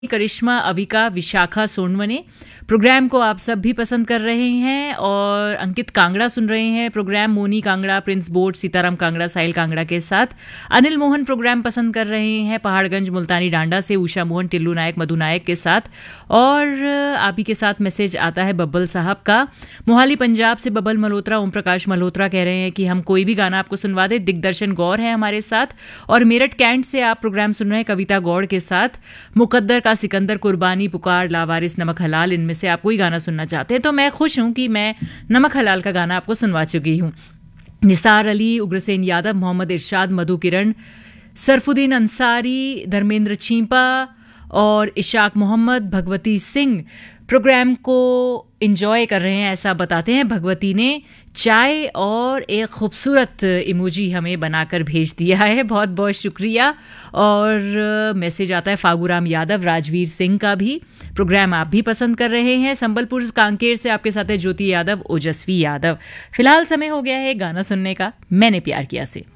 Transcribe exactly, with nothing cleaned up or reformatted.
करिश्मा, Avika, Vishakha Sonawane programme को आप सब भी पसंद कर रहे हैं और अंकित कांगड़ा सुन रहे हैं programme, Moni Kangra, Prince board, Sitaram Kangra, साहिल कांगड़ा के साथ। अनिल मोहन प्रोग्राम पसंद कर रहे हैं पहाड़गंज मुल्तानी डांडा से, उषा मोहन, टिल्लू नायक, मधु नायक के साथ। और आप ही के साथ मैसेज आता है बब्बल साहब का, मोहाली पंजाब से बबल मल्होत्रा, ओम प्रकाश मल्होत्रा कह रहे हैं कि हम कोई भी गाना आपको सुनवा दे। दिग्दर्शन गौर है हमारे साथ। और मेरठ कैंट से आप प्रोग्राम सुन रहे हैं कविता गौड़ के साथ। मुकद्दर का सिकंदर, कुर्बानी, पुकार, लावारिस, नमक हलाल, इनमें से आप कोई गाना सुनना चाहते हैं तो मैं खुश हूं कि मैं नमक हलाल का गाना आपको सुनवा चुकी हूं। निसार अली, उग्रसेन यादव, मोहम्मद इरशाद, मधु किरण, सरफुद्दीन अंसारी, धर्मेंद्र चींपा और इशाक मोहम्मद, भगवती सिंह प्रोग्राम को एंजॉय कर रहे हैं ऐसा बताते हैं। भगवती ने चाय और एक खूबसूरत इमोजी हमें बनाकर भेज दिया है, बहुत बहुत शुक्रिया। और मैसेज आता है फागुराम यादव, राजवीर सिंह का भी प्रोग्राम आप भी पसंद कर रहे हैं। संबलपुर कांकेर से आपके साथ है ज्योति यादव, ओजस्वी यादव। फिलहाल समय हो गया है गाना सुनने का, मैंने प्यार किया से।